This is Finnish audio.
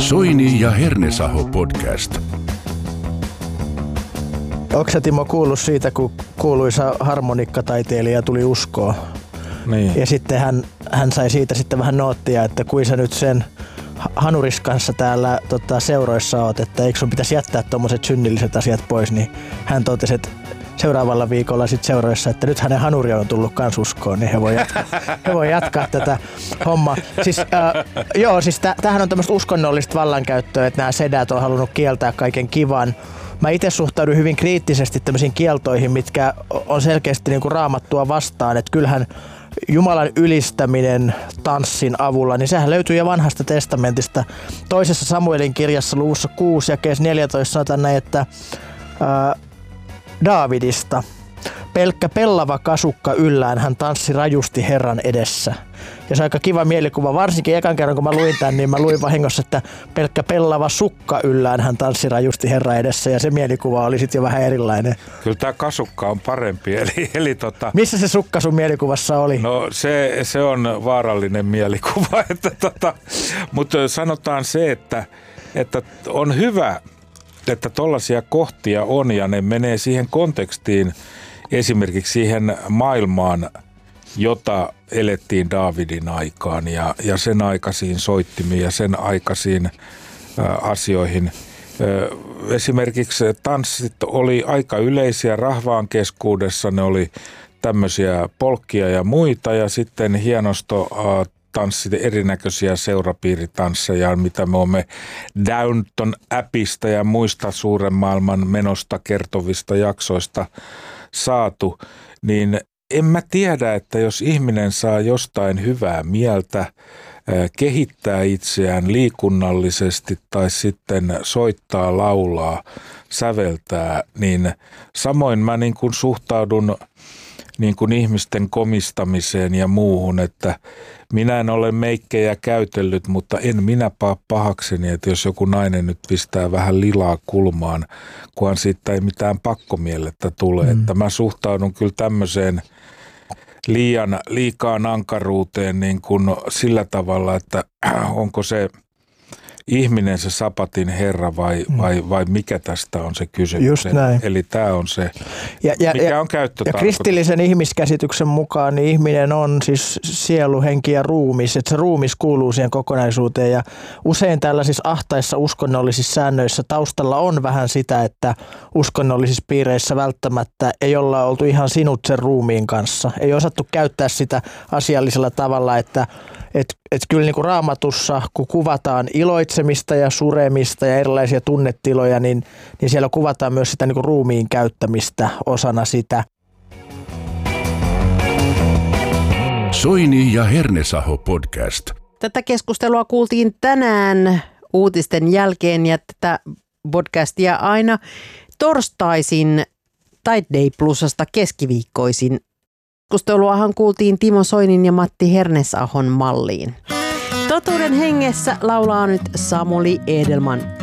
Soini ja Hernesaho podcast. Onko sä, Timo, kuullut siitä, kun kuuluisa harmonikkataiteilija tuli uskoon? Niin. Ja sitten hän sai siitä sitten vähän noottia, että kui sä nyt sen hanuris kanssa täällä seuroissa oot, että eikö sun pitäisi jättää tommoset synnilliset asiat pois, niin hän totesi, että seuraavalla viikolla sit seuroissa, että nyt hänen hanuri on tullut kans uskoon, niin he voi jatkaa tätä hommaa. Siis tämähän on tämmöistä uskonnollista vallankäyttöä, että nämä sedät on halunnut kieltää kaiken kivan. Mä itse suhtaudun hyvin kriittisesti tämmöisiin kieltoihin, mitkä on selkeästi niin kuin raamattua vastaan, että kyllähän Jumalan ylistäminen tanssin avulla, niin sehän löytyy jo vanhasta testamentista. Toisessa Samuelin kirjassa luvussa 6 jakeessa 14 sanotaan näin, että Daavidista. Pelkkä pellava kasukka yllään hän tanssi rajusti Herran edessä. Ja se on aika kiva mielikuva. Varsinkin ekan kerran kun mä luin tämän, niin mä luin vahingossa, että pelkkä pellava sukka yllään hän tanssi rajusti Herran edessä. Ja se mielikuva oli sitten jo vähän erilainen. Kyllä tämä kasukka on parempi. Missä se sukka sun mielikuvassa oli? No se on vaarallinen mielikuva. Mutta sanotaan se, että on hyvä, että tollaisia kohtia on ja ne menee siihen kontekstiin, esimerkiksi siihen maailmaan, jota elettiin Daavidin aikaan ja sen aikaisiin soittimiin ja sen aikaisiin asioihin. Esimerkiksi tanssit oli aika yleisiä rahvaan keskuudessa, ne oli tämmöisiä polkkia ja muita ja sitten hienosto tanssit, erinäköisiä seurapiiritansseja, mitä me olemme Downton Appista ja muista suuren maailman menosta kertovista jaksoista saatu, niin en mä tiedä, että jos ihminen saa jostain hyvää mieltä, kehittää itseään liikunnallisesti tai sitten soittaa, laulaa, säveltää, niin samoin mä niin kuin suhtaudun niin kuin ihmisten komistamiseen ja muuhun, että minä en ole meikkejä käytellyt, mutta en minä pahakseni, että jos joku nainen nyt pistää vähän lilaa kulmaan, kunhan siitä ei mitään pakkomielettä tule. Että mä suhtaudun kyllä tämmöiseen liikaan ankaruuteen niin kuin sillä tavalla, että onko se ihminen se sapatin herra vai mikä tästä on se kysymys. Just näin. Eli tämä on se, mikä on käyttötarkoitus. Ja kristillisen ihmiskäsityksen mukaan niin ihminen on siis sielu, henki ja ruumis, että se ruumis kuuluu siihen kokonaisuuteen ja usein tällaisissa ahtaissa uskonnollisissa säännöissä taustalla on vähän sitä, että uskonnollisissa piireissä välttämättä ei olla oltu ihan sinut sen ruumiin kanssa. Ei osattu käyttää sitä asiallisella tavalla, että kyllä niin kuin Raamatussa, kun kuvataan iloitsemista ja suremista ja erilaisia tunnetiloja, niin siellä kuvataan myös sitä niin kuin ruumiin käyttämistä osana sitä. Soini ja Hernesaho podcast. Tätä keskustelua kuultiin tänään uutisten jälkeen ja tätä podcastia aina torstaisin Taidei Plusasta keskiviikkoisin. Keskusteluahan kuultiin Timo Soinin ja Matti Hernesahon malliin. Totuuden hengessä laulaa nyt Samuli Edelman